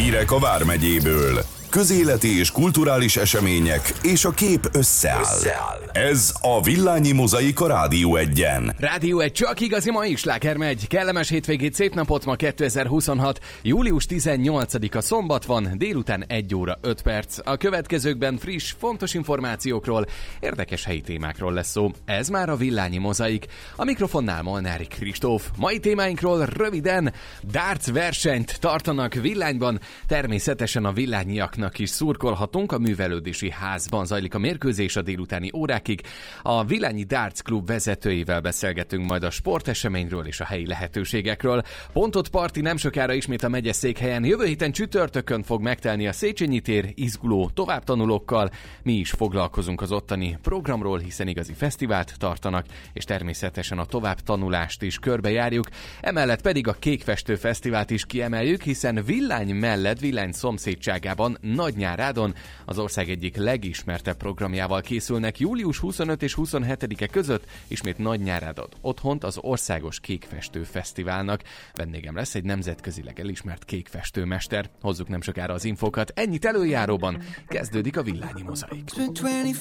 Hírek a Vármegyéből. Közéleti és kulturális események, és a kép összeáll. Ez a Villányi Mozaika Rádió 1-en. Rádió 1 csak igazi mai sláger megy. Kellemes hétvégét, szép napot, ma 2026. Július 18-a szombat van, délután 1 óra 5 perc. A következőkben friss, fontos információkról, érdekes helyi témákról lesz szó. Ez már a Villányi Mozaik. A mikrofonnál Molnári Kristóf. Mai témáinkról röviden: darts versenyt tartanak Villányban, természetesen a villányiaknak is szurkolhatunk, a művelődési házban zajlik a mérkőzés a délutáni órákig. A Villányi Darts Klub vezetőivel beszélgetünk majd a sporteseményről és a helyi lehetőségekről. Pontot parti nem sokára ismét a megyeszékhelyen. Jövő héten csütörtökön fog megtelni a Széchenyi tér izguló továbbtanulókkal. Mi is foglalkozunk az ottani programról, hiszen igazi fesztivált tartanak, és természetesen a továbbtanulást is körbejárjuk. Emellett pedig a Kékfestő Fesztivált is kiemeljük, hiszen Villány mellett, Villány szomszédságában Nagynyárádon az ország egyik legismertebb programjával készülnek. Július 25 és 27-e között ismét Nagynyárádon otthont az Országos Kékfestő Fesztiválnak. Vendégem lesz egy nemzetközileg elismert kékfestőmester. Hozzuk nem sokára az infókat. Ennyit előjáróban, kezdődik a Villányi Mozaik.